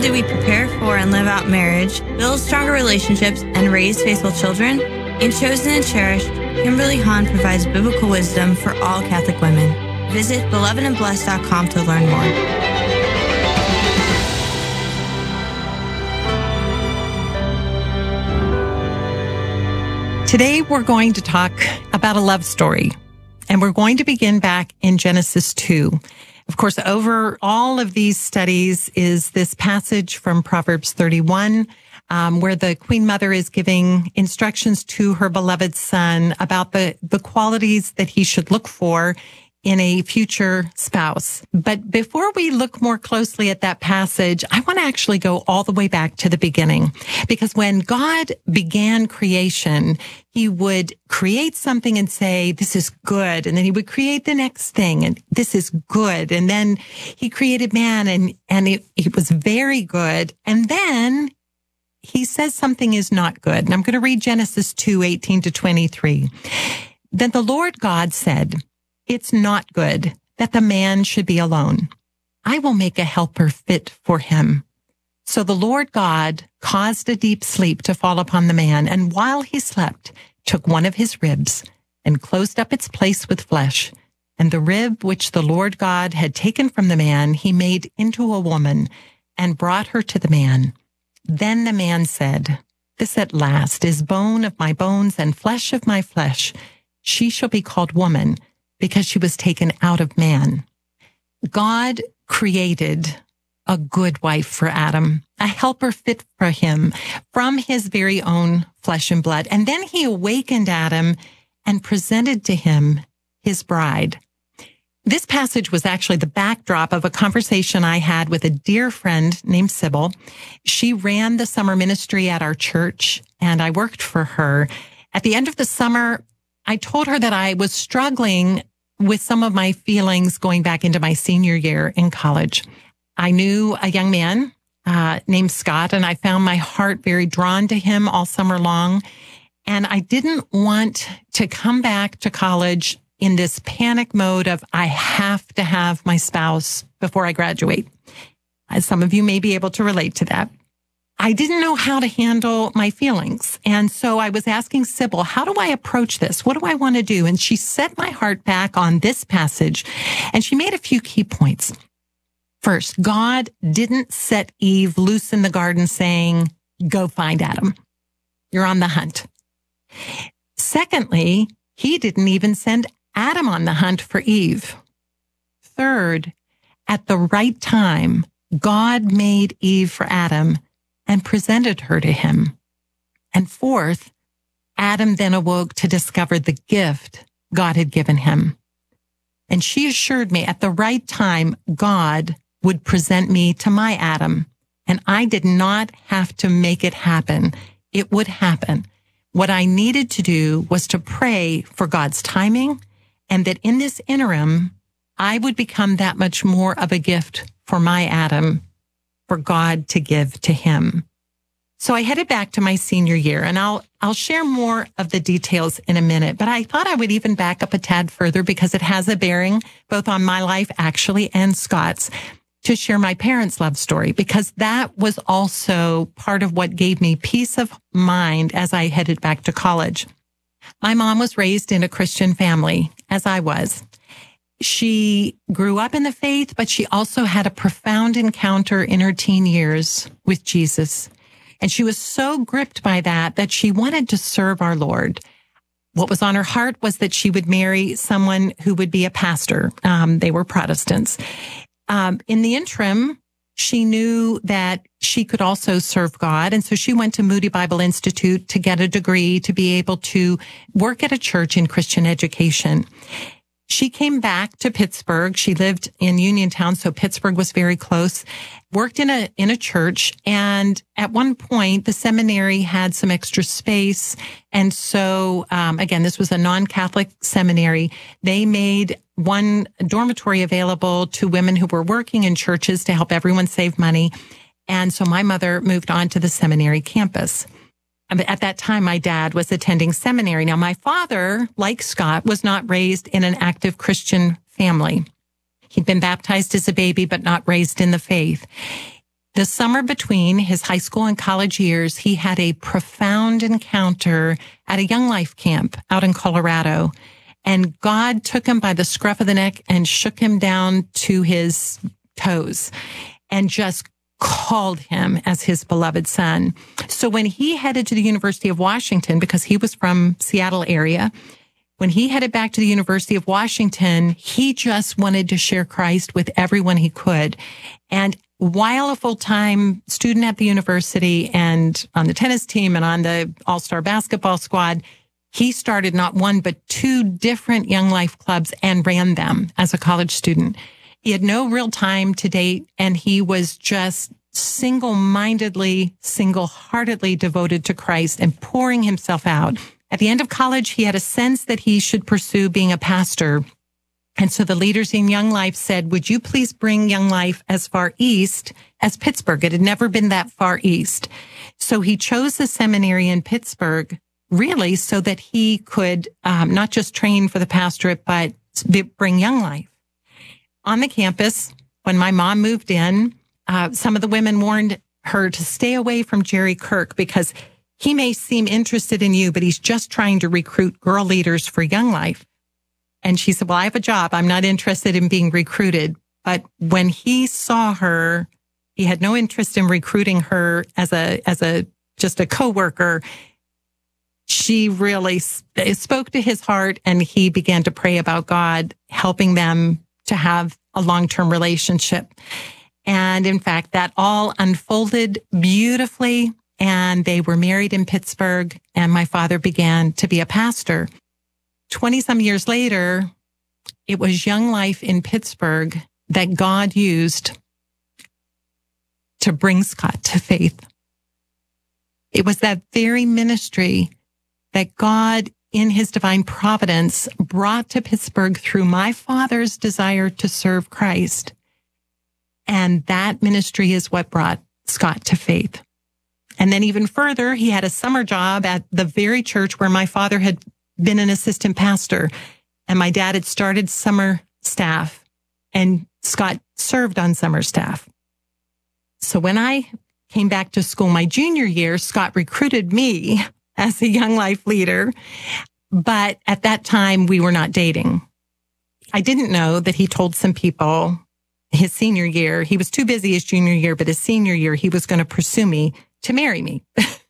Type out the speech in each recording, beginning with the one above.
do we prepare for and live out marriage, build stronger relationships, and raise faithful children? In Chosen and Cherished, Kimberly Hahn provides biblical wisdom for all Catholic women. Visit belovedandblessed.com to learn more. Today, we're going to talk about a love story, and we're going to begin back in Genesis 2. Of course, over all of these studies is this passage from Proverbs 31, where the Queen Mother is giving instructions to her beloved son about the qualities that he should look for in a future spouse. But before we look more closely at that passage, I want to actually go all the way back to the beginning. Because when God began creation, he would create something and say, this is good. And then he would create the next thing and this is good. And then he created man and it was very good. And then he says something is not good. And I'm going to read Genesis 2:18-23. Then the Lord God said, "It's not good that the man should be alone. I will make a helper fit for him." So the Lord God caused a deep sleep to fall upon the man, and while he slept, took one of his ribs and closed up its place with flesh. And the rib which the Lord God had taken from the man, he made into a woman and brought her to the man. Then the man said, "This at last is bone of my bones and flesh of my flesh. She shall be called woman, because she was taken out of man." God created a good wife for Adam, a helper fit for him from his very own flesh and blood. And then he awakened Adam and presented to him his bride. This passage was actually the backdrop of a conversation I had with a dear friend named Sybil. She ran the summer ministry at our church, and I worked for her. At the end of the summer, I told her that I was struggling with some of my feelings going back into my senior year in college. I knew a young man named Scott, and I found my heart very drawn to him all summer long. And I didn't want to come back to college in this panic mode of, I have to have my spouse before I graduate. As some of you may be able to relate to that. I didn't know how to handle my feelings. And so I was asking Sybil, how do I approach this? What do I want to do? And she set my heart back on this passage, and she made a few key points. First, God didn't set Eve loose in the garden saying, go find Adam. You're on the hunt. Secondly, he didn't even send Adam on the hunt for Eve. Third, at the right time, God made Eve for Adam and presented her to him. And fourth, Adam then awoke to discover the gift God had given him. And she assured me at the right time, God would present me to my Adam. And I did not have to make it happen. It would happen. What I needed to do was to pray for God's timing, and that in this interim, I would become that much more of a gift for my Adam, for God to give to him. So I headed back to my senior year, and I'll share more of the details in a minute, but I thought I would even back up a tad further because it has a bearing both on my life actually and Scott's, to share my parents' love story, because that was also part of what gave me peace of mind as I headed back to college. My mom was raised in a Christian family, as I was. She grew up in the faith, but she also had a profound encounter in her teen years with Jesus. And she was so gripped by that she wanted to serve our Lord. What was on her heart was that she would marry someone who would be a pastor. They were Protestants. In the interim, she knew that she could also serve God. And so she went to Moody Bible Institute to get a degree to be able to work at a church in Christian education. She came back to Pittsburgh. She lived in Uniontown, so Pittsburgh was very close. Worked in a church, and at one point the seminary had some extra space. And so, again, this was a non-Catholic seminary. They made one dormitory available to women who were working in churches to help everyone save money. And so my mother moved on to the seminary campus. At that time, my dad was attending seminary. Now, my father, like Scott, was not raised in an active Christian family. He'd been baptized as a baby, but not raised in the faith. The summer between his high school and college years, he had a profound encounter at a Young Life camp out in Colorado. And God took him by the scruff of the neck and shook him down to his toes and just called him as his beloved son. So when he headed to the University of Washington, because he was from Seattle area, when he headed back to the University of Washington, he just wanted to share Christ with everyone he could. And while a full-time student at the university and on the tennis team and on the all-star basketball squad, he started not one, but 2 different Young Life clubs and ran them as a college student. He had no real time to date, and he was just single-mindedly, single-heartedly devoted to Christ and pouring himself out. At the end of college, he had a sense that he should pursue being a pastor. And so the leaders in Young Life said, would you please bring Young Life as far east as Pittsburgh? It had never been that far east. So he chose the seminary in Pittsburgh, really, so that he could not just train for the pastorate, but bring Young Life. On the campus, when my mom moved in, some of the women warned her to stay away from Jerry Kirk because he may seem interested in you, but he's just trying to recruit girl leaders for Young Life. And she said, well, I have a job. I'm not interested in being recruited. But when he saw her, he had no interest in recruiting her as just a coworker. She really spoke to his heart, and he began to pray about God, helping them to have a long-term relationship. And in fact, that all unfolded beautifully, and they were married in Pittsburgh, and my father began to be a pastor. 20-some years later, it was Young Life in Pittsburgh that God used to bring Scott to faith. It was that very ministry that God, in his divine providence, brought to Pittsburgh through my father's desire to serve Christ. And that ministry is what brought Scott to faith. And then even further, he had a summer job at the very church where my father had been an assistant pastor, and my dad had started summer staff, and Scott served on summer staff. So when I came back to school my junior year, Scott recruited me as a Young Life leader, but at that time we were not dating. I didn't know that he told some people his senior year, he was too busy his junior year, but his senior year, he was going to pursue me to marry me.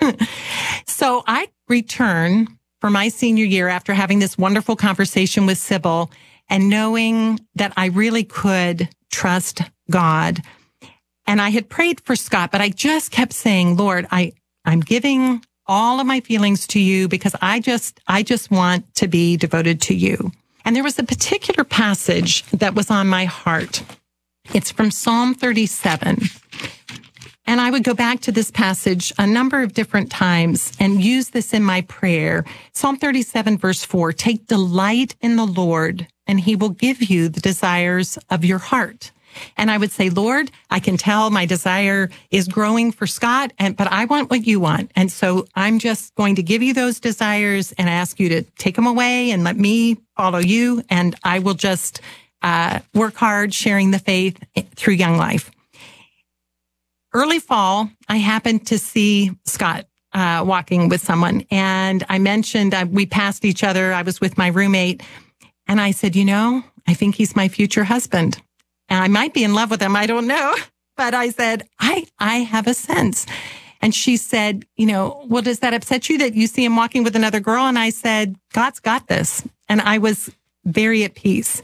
So I returned for my senior year after having this wonderful conversation with Sybil and knowing that I really could trust God. And I had prayed for Scott, but I just kept saying, Lord, I'm giving all of my feelings to you because I just want to be devoted to you. And there was a particular passage that was on my heart. It's from Psalm 37. And I would go back to this passage a number of different times and use this in my prayer. Psalm 37, verse 4, take delight in the Lord, and he will give you the desires of your heart. And I would say, Lord, I can tell my desire is growing for Scott, but I want what you want. And so I'm just going to give you those desires and ask you to take them away and let me follow you. And I will just work hard sharing the faith through Young Life. Early fall, I happened to see Scott walking with someone, and I mentioned we passed each other. I was with my roommate, and I said, I think he's my future husband. And I might be in love with him. I don't know. But I said, I have a sense. And she said, well, does that upset you that you see him walking with another girl? And I said, God's got this. And I was very at peace.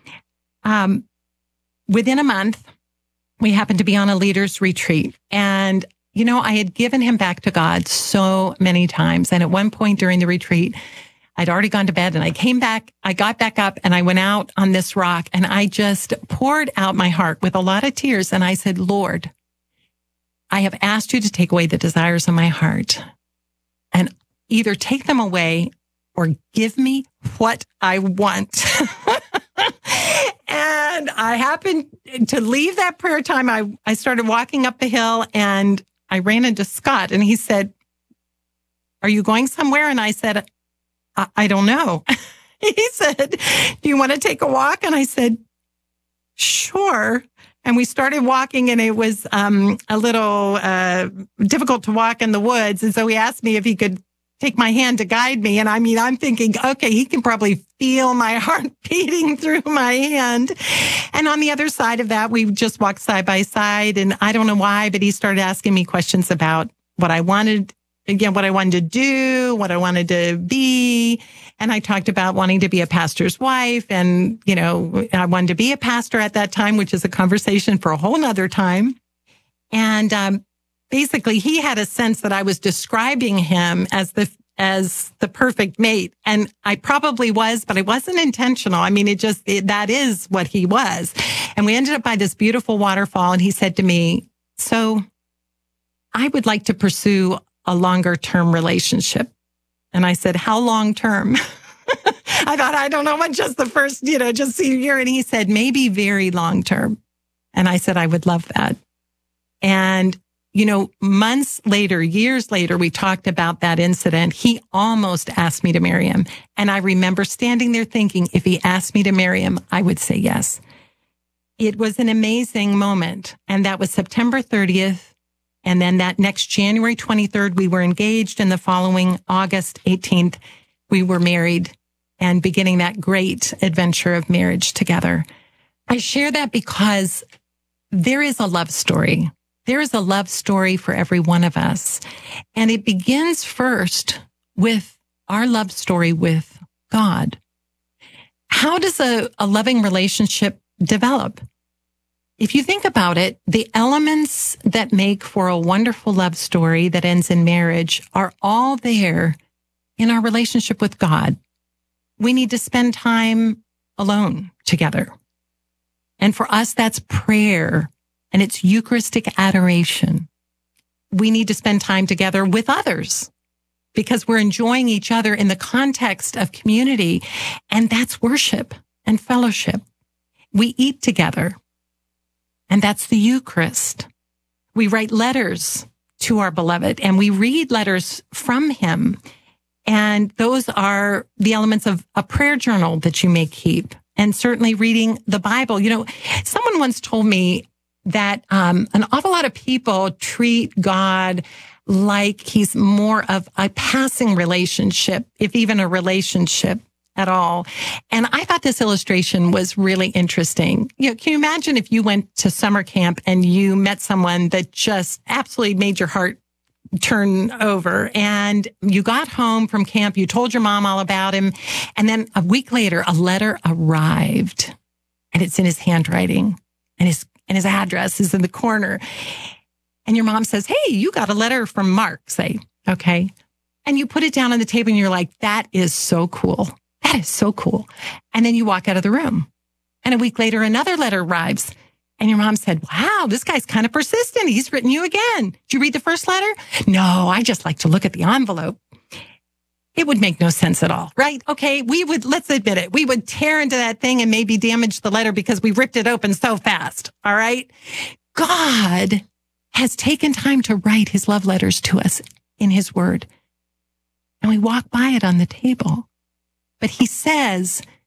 Within a month, we happened to be on a leaders retreat. And, I had given him back to God so many times. And at one point during the retreat, I'd already gone to bed and I came back, I got back up and I went out on this rock and I just poured out my heart with a lot of tears. And I said, Lord, I have asked you to take away the desires of my heart and either take them away or give me what I want. And I happened to leave that prayer time. I started walking up the hill and I ran into Scott and he said, are you going somewhere? And I said, I don't know. He said, do you want to take a walk? And I said, sure. And we started walking, and it was a little difficult to walk in the woods. And so he asked me if he could take my hand to guide me. And I mean, I'm thinking, okay, he can probably feel my heart beating through my hand. And on the other side of that, we just walked side by side. And I don't know why, but he started asking me questions about what I wanted to do, what I wanted to be. And I talked about wanting to be a pastor's wife. And, I wanted to be a pastor at that time, which is a conversation for a whole nother time. And, basically, he had a sense that I was describing him as the perfect mate. And I probably was, but it wasn't intentional. I mean, that is what he was. And we ended up by this beautiful waterfall. And he said to me, so I would like to pursue a longer term relationship. And I said, how long term? I thought, I don't know, just the first, just a year. And he said, maybe very long term. And I said, I would love that. And months later, years later, we talked about that incident. He almost asked me to marry him. And I remember standing there thinking, if he asked me to marry him, I would say yes. It was an amazing moment. And that was September 30th. And then that next January 23rd, we were engaged. And the following August 18th, we were married and beginning that great adventure of marriage together. I share that because there is a love story. There is a love story for every one of us. And it begins first with our love story with God. How does a loving relationship develop? If you think about it, the elements that make for a wonderful love story that ends in marriage are all there in our relationship with God. We need to spend time alone together. And for us, that's prayer. And it's Eucharistic adoration. We need to spend time together with others because we're enjoying each other in the context of community. And that's worship and fellowship. We eat together. And that's the Eucharist. We write letters to our beloved and we read letters from him. And those are the elements of a prayer journal that you may keep. And certainly reading the Bible. Someone once told me that an awful lot of people treat God like he's more of a passing relationship, if even a relationship at all. And I thought this illustration was really interesting. Can you imagine if you went to summer camp and you met someone that just absolutely made your heart turn over, and you got home from camp, you told your mom all about him, and then a week later, a letter arrived, and it's in his handwriting, and his address is in the corner. And your mom says, hey, you got a letter from Mark, say, okay. And you put it down on the table and you're like, that is so cool. That is so cool. And then you walk out of the room. And a week later, another letter arrives. And your mom said, wow, this guy's kind of persistent. He's written you again. Did you read the first letter? No, I just like to look at the envelope. It would make no sense at all, right? Okay, let's admit it. We would tear into that thing and maybe damage the letter because we ripped it open so fast, all right? God has taken time to write his love letters to us in his word. And we walk by it on the table. But he says